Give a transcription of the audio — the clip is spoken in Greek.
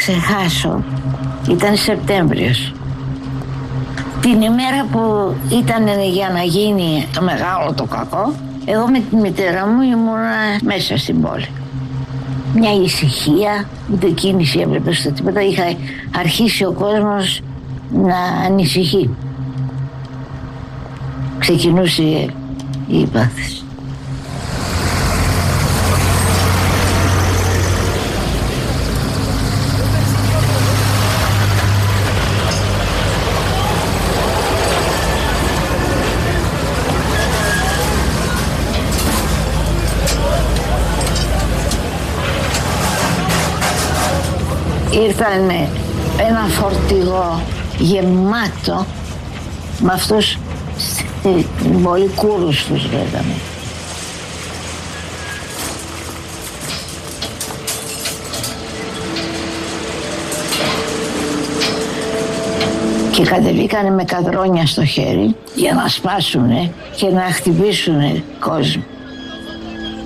ξεχάσω. Ήταν Σεπτέμβριος. Την ημέρα που ήταν για να γίνει το μεγάλο το κακό, εγώ με τη μητέρα μου ήμουνα μέσα στην πόλη. Μια ησυχία, ούτε κίνηση έβλεπε στο τίποτα. Είχα αρχίσει ο κόσμος να ανησυχεί. Ξεκινούσε η υπάθεση. Ήρθαν ένα φορτηγό γεμάτο με αυτούς πολύ κούρους τους λέγαμε. Και κατεβήκανε με καδρόνια στο χέρι για να σπάσουνε και να χτυπήσουνε κόσμο.